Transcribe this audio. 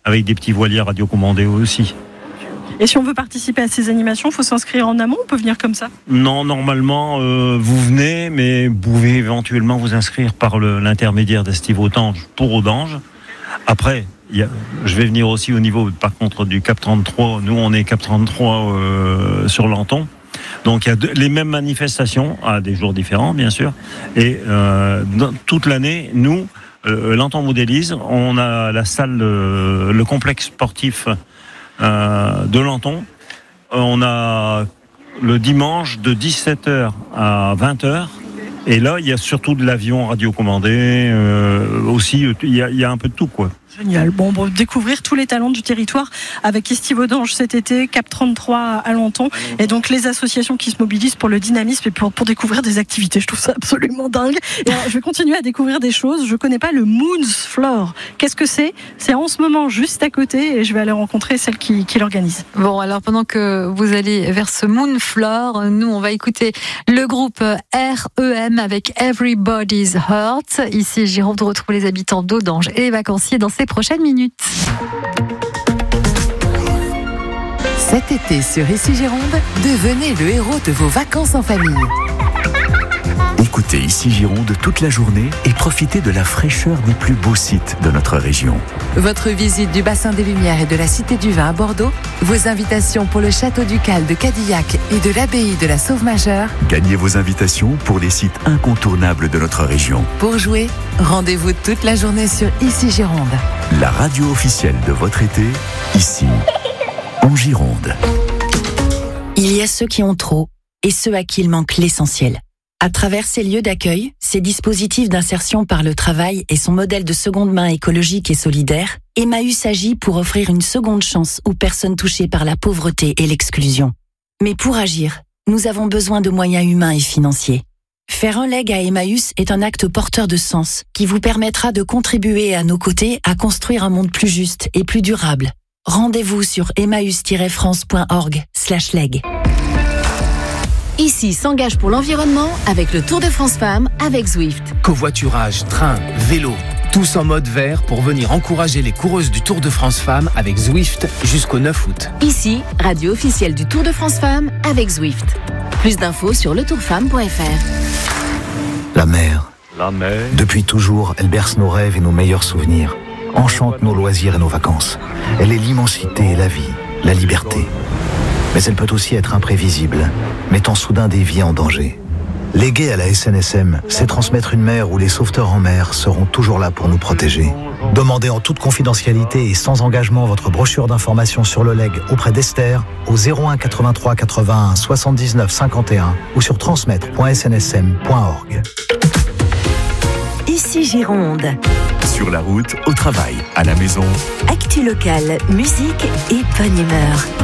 avec des petits voiliers radiocommandés aussi. Et si on veut participer à ces animations, il faut s'inscrire en amont, on peut venir comme ça ? Non, normalement, vous venez, mais vous pouvez éventuellement vous inscrire par l'intermédiaire d'Estive Audange pour Audange. Après, je vais venir aussi au niveau, par contre, du Cap 33. Nous, on est Cap 33 sur Lenton. Donc, il y a les mêmes manifestations, à des jours différents, bien sûr. Et toute l'année, nous, Lenton modélise, on a la salle, le complexe sportif de Lenton. On a le dimanche de 17h à 20h. Et là, il y a surtout de l'avion radiocommandé. Aussi, il y a un peu de tout, quoi. Génial. Bon, découvrir tous les talents du territoire avec Estive Audange cet été, Cap 33 à Lenton. Et donc, les associations qui se mobilisent pour le dynamisme et pour découvrir des activités. Je trouve ça absolument dingue. Et alors, je vais continuer à découvrir des choses. Je connais pas le Moon's Floor. Qu'est-ce que c'est ? C'est en ce moment juste à côté et je vais aller rencontrer celle qui l'organise. Bon, alors pendant que vous allez vers ce Moon Floor, nous, on va écouter le groupe REM avec Everybody's Hurt. Ici, Gironde retrouve les habitants d'Audange et les vacanciers dans ces prochaines minutes. Cet été sur Ici Gironde, devenez le héros de vos vacances en famille. Écoutez Ici Gironde toute la journée et profitez de la fraîcheur des plus beaux sites de notre région. Votre visite du bassin des Lumières et de la Cité du Vin à Bordeaux, vos invitations pour le Château Ducal de Cadillac et de l'Abbaye de la Sauve-Majeure. Gagnez vos invitations pour les sites incontournables de notre région. Pour jouer, rendez-vous toute la journée sur Ici Gironde. La radio officielle de votre été, ici, en Gironde. Il y a ceux qui ont trop et ceux à qui il manque l'essentiel. À travers ces lieux d'accueil, ces dispositifs d'insertion par le travail et son modèle de seconde main écologique et solidaire, Emmaüs agit pour offrir une seconde chance aux personnes touchées par la pauvreté et l'exclusion. Mais pour agir, nous avons besoin de moyens humains et financiers. Faire un leg à Emmaüs est un acte porteur de sens qui vous permettra de contribuer à nos côtés à construire un monde plus juste et plus durable. Rendez-vous sur emmaüs-france.org/leg. Ici s'engage pour l'environnement avec le Tour de France Femmes avec Zwift. Covoiturage, train, vélo, tous en mode vert pour venir encourager les coureuses du Tour de France Femmes avec Zwift jusqu'au 9 août. Ici, radio officielle du Tour de France Femmes avec Zwift. Plus d'infos sur letourfemme.fr. La mer. La mer. Depuis toujours, elle berce nos rêves et nos meilleurs souvenirs. Enchante nos loisirs et nos vacances. Elle est l'immensité et la vie, la liberté. Mais elle peut aussi être imprévisible, mettant soudain des vies en danger. Léguer à la SNSM, c'est transmettre une mer où les sauveteurs en mer seront toujours là pour nous protéger. Demandez en toute confidentialité et sans engagement votre brochure d'information sur le leg auprès d'Esther au 01 83 81 79 51 ou sur transmettre.snsm.org. Ici Gironde. Sur la route, au travail, à la maison. Actu locale, musique et bonne humeur.